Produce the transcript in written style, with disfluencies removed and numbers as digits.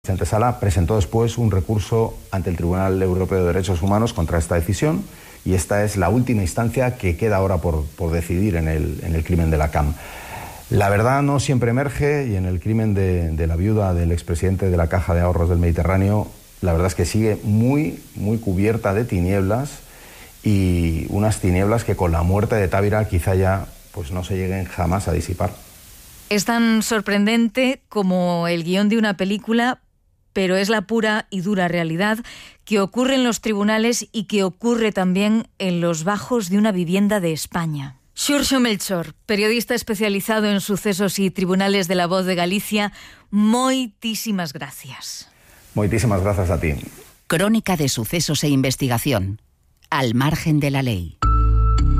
Vicente Sala presentó después un recurso ante el Tribunal Europeo de Derechos Humanos contra esta decisión y esta es la última instancia que queda ahora por decidir en el crimen de la CAM. La verdad no siempre emerge y en el crimen de la viuda del expresidente de la Caja de Ahorros del Mediterráneo, la verdad es que sigue muy cubierta de tinieblas y unas tinieblas que con la muerte de Távira quizá ya pues no se lleguen jamás a disipar. Es tan sorprendente como el guión de una película, pero es la pura y dura realidad que ocurre en los tribunales y que ocurre también en los bajos de una vivienda de España. Xurxo Melchor, periodista especializado en sucesos y tribunales de La Voz de Galicia, moitísimas gracias. Moitísimas gracias a ti. Crónica de sucesos e investigación. Al margen de la ley.